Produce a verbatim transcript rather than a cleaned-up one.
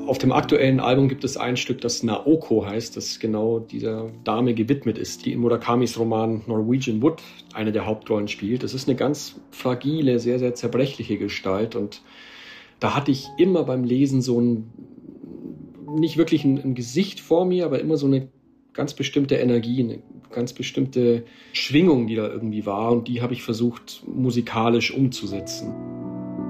Auf dem aktuellen Album gibt es ein Stück, das Naoko heißt, das genau dieser Dame gewidmet ist, die in Murakamis Roman Norwegian Wood eine der Hauptrollen spielt. Das ist eine ganz fragile, sehr, sehr zerbrechliche Gestalt und da hatte ich immer beim Lesen so ein, nicht wirklich ein, ein Gesicht vor mir, aber immer so eine ganz bestimmte Energie, eine ganz bestimmte Schwingung, die da irgendwie war und die habe ich versucht musikalisch umzusetzen.